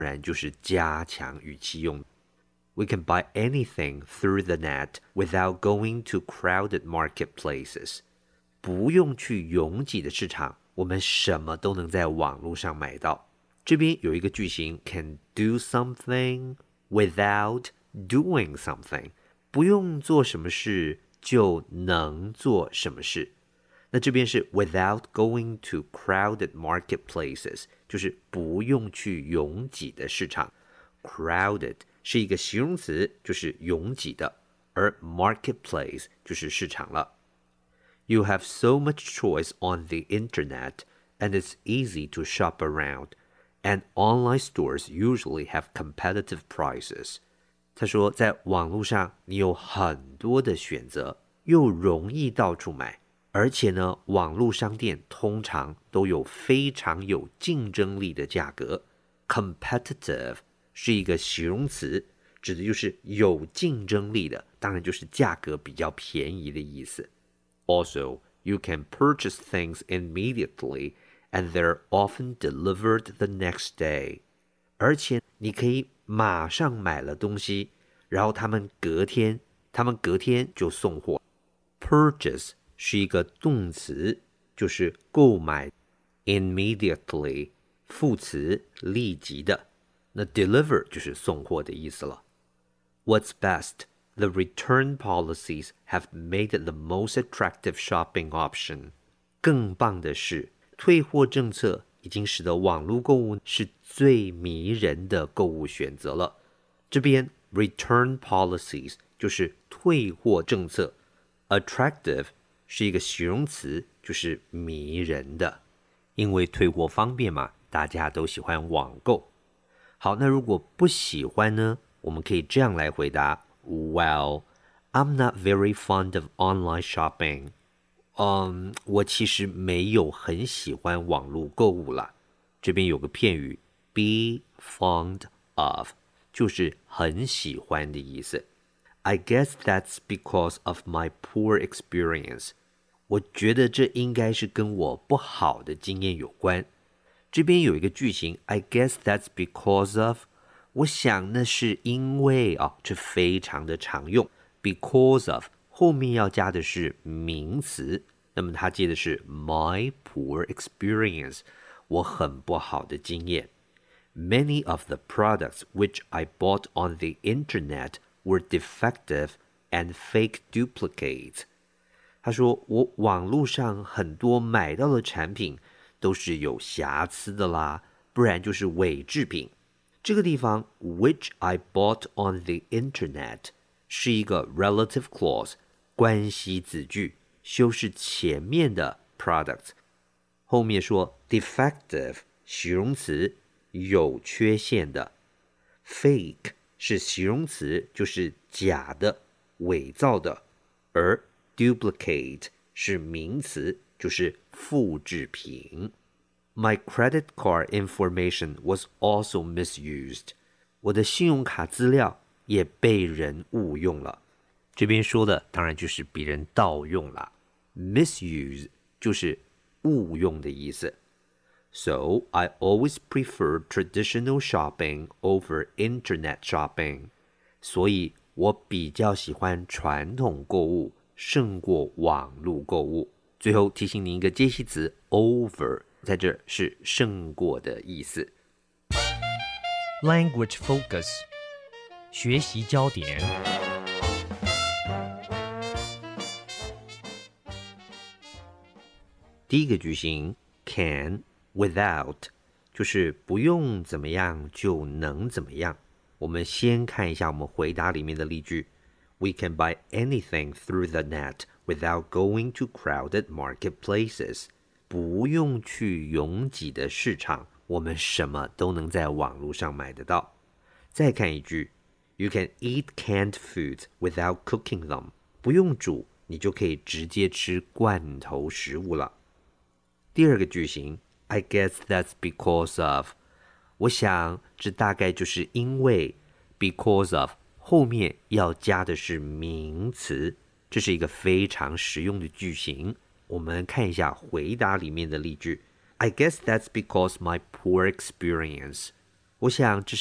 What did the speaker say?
不然就是加强语气用。We can buy anything through the net without going to crowded marketplaces. 不用去拥挤的市场，我们什么都能在网络上买到。这边有一个句型 can do something without doing something， 不用做什么事就能做什么事。那这边是 without going to crowded marketplaces， 就是不用去拥挤的市场。crowded 是一个形容词，就是拥挤的，而 marketplace 就是市场了。You have so much choice on the internet, and it's easy to shop around, and online stores usually have competitive prices. 他说，在网络上你有很多的选择，又容易到处买，而且呢，网络商店通常都有非常有竞争力的价格。Competitive 是一个形容词，指的就是有竞争力的，当然就是价格比较便宜的意思。Also, you can purchase things immediately, and they're often delivered the next day. 而且你可以马上买了东西，然后他们隔天就送货。Purchase 是一个动词，就是购买。Immediately 副词，立即的。那 deliver 就是送货的意思了。What's best? The return policies have made it the most attractive shopping option. 更棒的是，退货政策已经使得网络购物是最迷人的购物选择了。这边 return policies 就是退货政策， attractive 是一个形容词，就是迷人的。因为退货方便嘛，大家都喜欢网购。好，那如果不喜欢呢？我们可以这样来回答。Well, I'm not very fond of online shopping. 我其实没有很喜欢网络购物啦。这边有个片语 be fond of， 就是很喜欢的意思。I guess that's because of my poor experience. 我觉得这应该是跟我不好的经验有关。这边有一个句型 I guess that's because of，我想那是因为这非常的常用。Because of 后面要加的是名词，那么它接的是 my poor experience， 我很不好的经验。Many of the products which I bought on the internet were defective and fake duplicates。 他说我网络上很多买到的产品都是有瑕疵的啦，不然就是伪制品。这个地方 which I bought on the internet 是一个 relative clause 关系子句，修饰前面的 product。 后面说 defective 形容词，有缺陷的。 fake 是形容词，就是假的，伪造的。而 duplicate 是名词，就是复制品。My credit card information was also misused. 我的信用卡资料也被人误用了。这边说的当然就是别人盗用了。Misuse 就是误用的意思。So, I always prefer traditional shopping over internet shopping. 所以我比较喜欢传统购物胜过网络购物。最后提醒您一个介系词 over，在这是胜过的意思。 Language focus 学习焦点。 第一个句型 can without 就是不用怎么样就能怎么样。我们先看一下我们回答里面的例句。 We can buy anything through the net without going to crowded marketplaces. 不用去拥挤的市场，我们什么都能在网络上买得到。再看一句 You can eat canned foods without cooking them. 不用煮，你就可以直接吃罐头食物了。第二个句型 I guess that's because of， 我想这大概就是因为 because of 后面要加的是名词，这是一个非常实用的句型。我们看一下回答里面的例句。 I guess that's because my poor experience. 我想这